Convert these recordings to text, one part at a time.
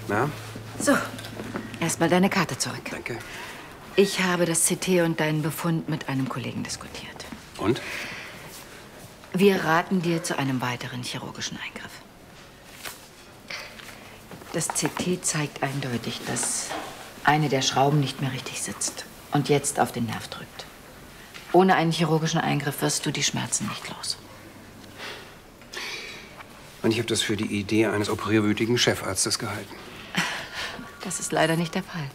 Na? So, erstmal deine Karte zurück. Danke. Ich habe das CT und deinen Befund mit einem Kollegen diskutiert. Und? Wir raten dir zu einem weiteren chirurgischen Eingriff. Das CT zeigt eindeutig, dass eine der Schrauben nicht mehr richtig sitzt und jetzt auf den Nerv drückt. Ohne einen chirurgischen Eingriff wirst du die Schmerzen nicht los. Und ich habe das für die Idee eines operierwütigen Chefarztes gehalten. Das ist leider nicht der Fall.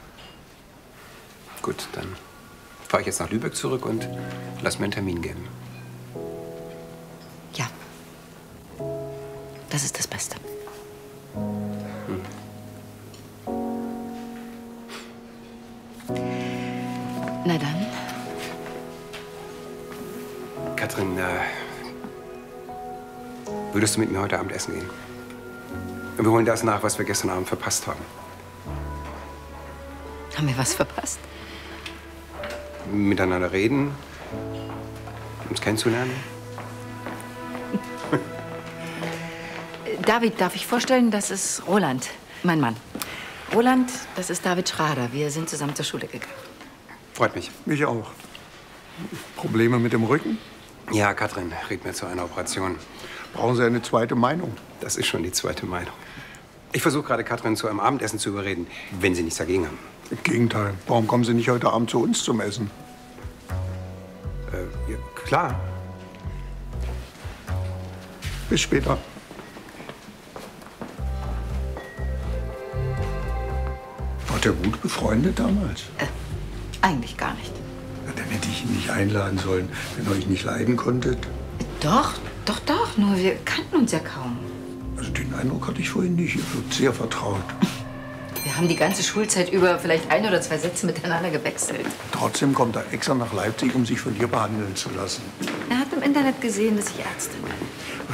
Gut, dann fahre ich jetzt nach Lübeck zurück und lass mir einen Termin geben. Ja. Das ist das Beste. Na dann. Katrin, würdest du mit mir heute Abend essen gehen? Wir holen das nach, was wir gestern Abend verpasst haben. Haben wir was verpasst? Miteinander reden, uns kennenzulernen. David, darf ich vorstellen, das ist Roland, mein Mann. Roland, das ist David Schrader. Wir sind zusammen zur Schule gegangen. Freut mich. Mich auch. Probleme mit dem Rücken? Ja, Katrin, red mir zu einer Operation. Brauchen Sie eine zweite Meinung? Das ist schon die zweite Meinung. Ich versuche gerade, Katrin zu einem Abendessen zu überreden, wenn Sie nichts dagegen haben. Im Gegenteil. Warum kommen Sie nicht heute Abend zu uns zum Essen? Ja, klar. Bis später. Wart ihr gut befreundet damals? Eigentlich gar nicht. Ja, dann hätte ich ihn nicht einladen sollen, wenn ihr euch nicht leiden konntet. Doch. Nur wir kannten uns ja kaum. Also den Eindruck hatte ich vorhin nicht. Ihr wirkt sehr vertraut. Wir haben die ganze Schulzeit über vielleicht 1 oder 2 Sätze miteinander gewechselt. Trotzdem kommt er extra nach Leipzig, um sich von dir behandeln zu lassen. Er hat im Internet gesehen, dass ich Ärztin bin.